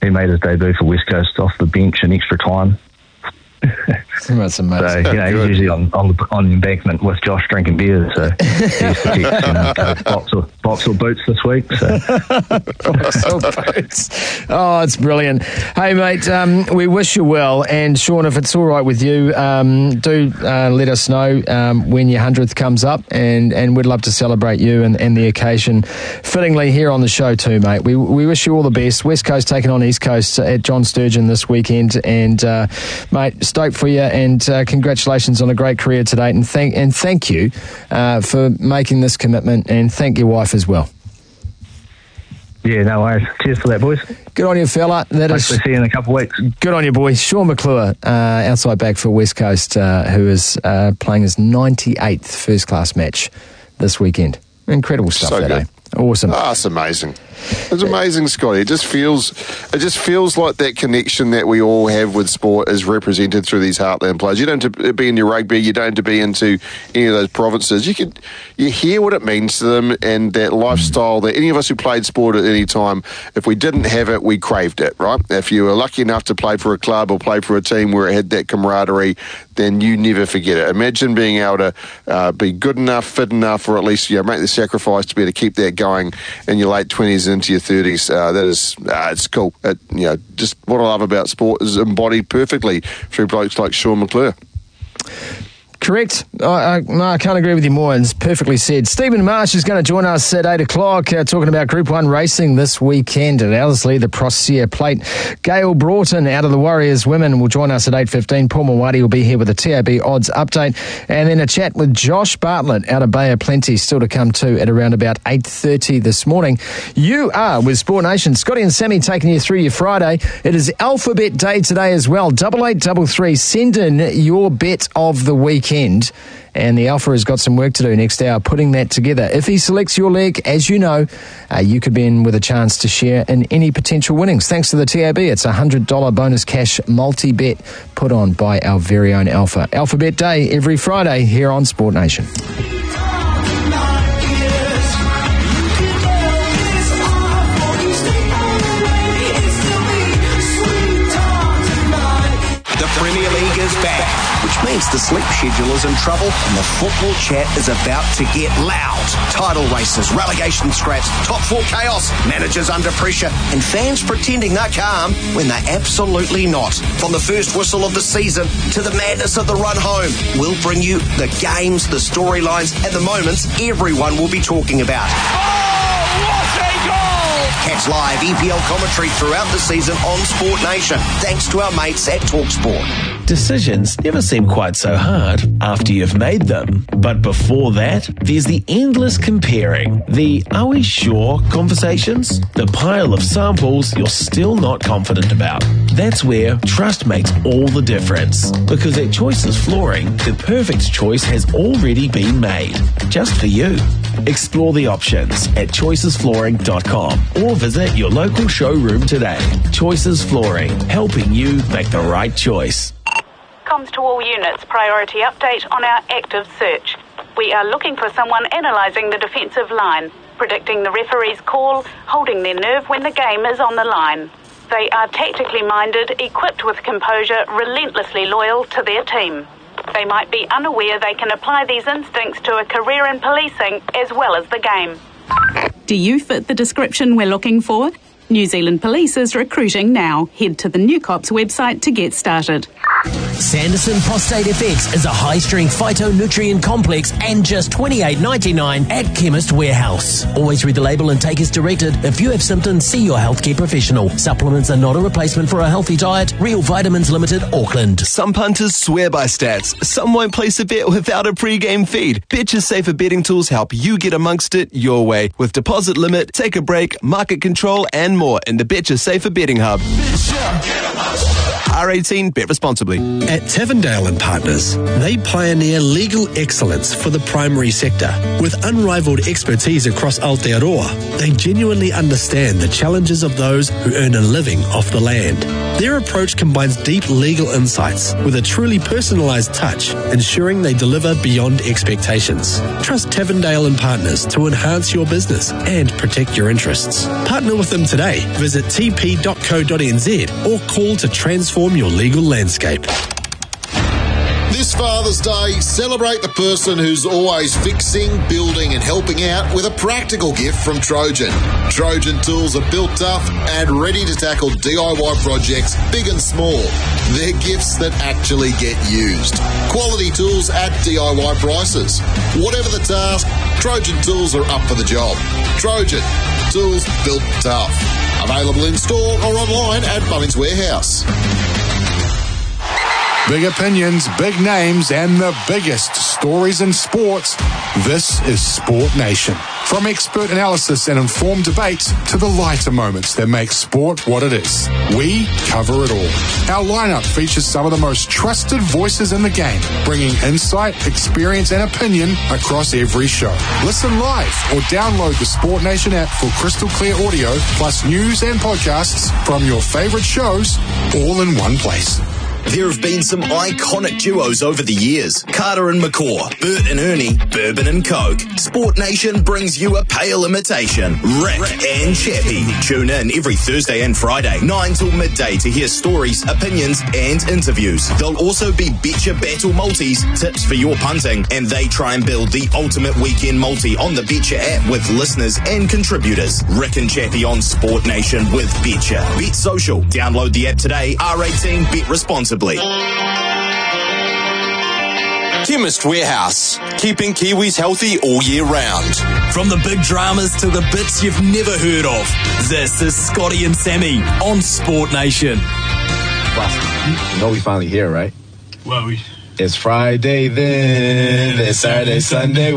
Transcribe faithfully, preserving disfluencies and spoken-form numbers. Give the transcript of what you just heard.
he made his debut for West Coast off the bench in extra time. That's amazing. So, you know, he's usually on, on, the, on the embankment with Josh drinking beers, so he's to get, you know, box, or, box or boots this week. So. Box or boots. Oh, it's brilliant. Hey, mate, um, we wish you well, and Sean, if it's all right with you, um, do uh, let us know um, when your hundredth comes up, and, and we'd love to celebrate you and, and the occasion fittingly here on the show too, mate. We we wish you all the best. West Coast taking on East Coast at John Sturgeon this weekend, and uh, mate, stoked for you, and uh, congratulations on a great career to date, and thank and thank you uh, for making this commitment, and thank your wife as well. Yeah, no worries. Cheers for that, boys. Good on you, fella. That Hopefully is, see you in a couple of weeks. Good on you, boy. Sean McClure, uh, outside back for West Coast, uh, who is uh, playing his ninety-eighth first-class match this weekend. Incredible stuff So that good. day. Awesome. Ah, it's amazing. It's amazing, Scotty. It just feels, it just feels like that connection that we all have with sport is represented through these Heartland players. You don't have to be in your rugby. You don't have to be into any of those provinces. You could, you hear what it means to them, and that lifestyle that any of us who played sport at any time, if we didn't have it, we craved it, right? If you were lucky enough to play for a club or play for a team where it had that camaraderie, then you never forget it. Imagine being able to uh, be good enough, fit enough, or at least, you know, make the sacrifice to be able to keep that going in your late twenties and into your thirties. Uh, that is, uh, it's cool. It, you know, just what I love about sport is embodied perfectly through blokes like Sean McClure. Correct. I, I, no, I can't agree with you more. It's perfectly said. Stephen Marsh is going to join us at eight o'clock, uh, talking about Group one racing this weekend at Ellerslie, the Procea Plate. Gail Broughton out of the Warriors Women will join us at eight fifteen. Paul Mawadi will be here with a T A B odds update. And then a chat with Josh Bartlett out of Bay of Plenty still to come too at around about eight thirty this morning. You are with Sport Nation. Scotty and Sammy taking you through your Friday. It is Alphabet Day today as well. Double eight, double three. Send in your bet of the weekend. And the Alpha has got some work to do next hour putting that together. If he selects your leg, as you know, uh, you could be in with a chance to share in any potential winnings. Thanks to the T A B, it's a one hundred dollars bonus cash multi-bet put on by our very own Alpha. Alphabet Day every Friday here on Sport Nation. Premier League is back, which means the sleep schedule is in trouble and the football chat is about to get loud. Title races, relegation scraps, top four chaos, managers under pressure, and fans pretending they're calm when they're absolutely not. From the first whistle of the season to the madness of the run home, we'll bring you the games, the storylines, and the moments everyone will be talking about. Oh, what a goal! Catch live E P L commentary throughout the season on Sport Nation, thanks to our mates at TalkSport. Decisions never seem quite so hard after you've made them. But before that, there's the endless comparing, the are we sure conversations, the pile of samples you're still not confident about. That's where trust makes all the difference. Because at Choices Flooring, the perfect choice has already been made, just for you. Explore the options at choices flooring dot com or visit your local showroom today. Choices Flooring, helping you make the right choice. Comms to all units, priority update on our active search. We are looking for someone analysing the defensive line, predicting the referee's call, holding their nerve when the game is on the line. They are tactically minded, equipped with composure, relentlessly loyal to their team. They might be unaware they can apply these instincts to a career in policing as well as the game. Do you fit the description we're looking for? New Zealand Police is recruiting now. Head to the New Cops website to get started. Sanderson Prostate F X is a high-strength phytonutrient complex and just twenty-eight ninety-nine at Chemist Warehouse. Always read the label and take as directed. If you have symptoms, see your healthcare professional. Supplements are not a replacement for a healthy diet. Real Vitamins Limited, Auckland. Some punters swear by stats. Some won't place a bet without a pre-game feed. Betcha Safer betting tools help you get amongst it your way. With deposit limit, take a break, market control, and more in the Betcha Safer Betting Hub. R eighteen, bet responsibly. At Tavendale and Partners, they pioneer legal excellence for the primary sector. With unrivaled expertise across Aotearoa, they genuinely understand the challenges of those who earn a living off the land. Their approach combines deep legal insights with a truly personalised touch, ensuring they deliver beyond expectations. Trust Tavendale and Partners to enhance your business and protect your interests. Partner with them today. Visit t p dot co dot n z or call to transform your legal landscape. This Father's Day, celebrate the person who's always fixing, building and helping out with a practical gift from Trojan. Trojan tools are built tough and ready to tackle D I Y projects big and small. They're gifts that actually get used. Quality tools at D I Y prices. Whatever the task, Trojan tools are up for the job. Trojan, tools built tough. Available in store or online at Bunnings Warehouse. Big opinions, big names, and the biggest stories in sports. This is Sport Nation. From expert analysis and informed debates to the lighter moments that make sport what it is, we cover it all. Our lineup features some of the most trusted voices in the game, bringing insight, experience, and opinion across every show. Listen live or download the Sport Nation app for crystal clear audio, plus news and podcasts from your favorite shows, all in one place. There have been some iconic duos over the years. Carter and McCaw, Bert and Ernie, Bourbon and Coke. Sport Nation brings you a pale imitation. Rick, Rick and Chappie. Tune in every Thursday and Friday, nine till midday to hear stories, opinions and interviews. There'll also be Betcha Battle Multis, tips for your punting, and they try and build the ultimate weekend multi on the Betcha app with listeners and contributors. Rick and Chappie on Sport Nation with Betcha. Bet Social. Download the app today. R eighteen, bet responsibly. Chemist Warehouse, keeping Kiwis healthy all year round. From the big dramas to the bits you've never heard of, this is Scotty and Sammy on Sport Nation. You know we finally here, right? Well, we... It's Friday then, it's Saturday, Sunday.